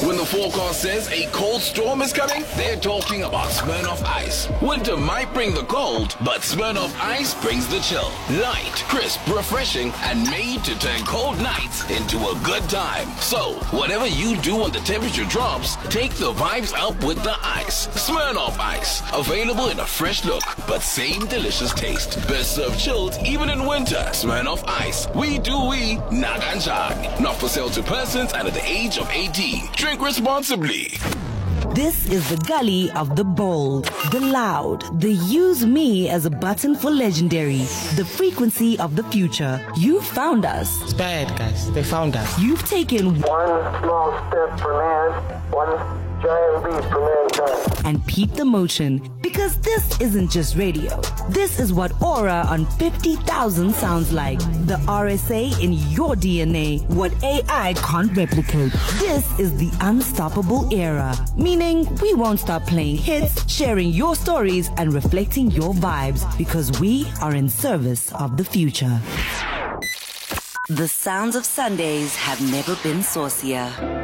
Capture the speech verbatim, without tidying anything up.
When the forecast says a cold storm is coming, they're talking about Smirnoff Ice. Winter might bring the cold, but Smirnoff Ice brings the chill. Light, crisp, refreshing, and made to turn cold nights into a good time. So, whatever you do when the temperature drops, take the vibes up with the ice. Smirnoff Ice. Available in a fresh look, but same delicious taste. Best served chilled even in winter. Smirnoff Ice. We do we, Naganjani. Not for sale to persons under the age of eighteen. Drink responsibly. This is the gully of the bold, the loud, the use me as a button for legendary, the frequency of the future. You found us. It's bad, guys. They found us. You've taken one small step for man, one giant leap for mankind. And peep the motion, because this isn't just radio. This is what Aura on fifty thousand sounds like. The R S A in your D N A, what A I can't replicate. This is the unstoppable era, meaning we won't stop playing hits, sharing your stories, and reflecting your vibes, because we are in service of the future. The sounds of Sundays have never been saucier.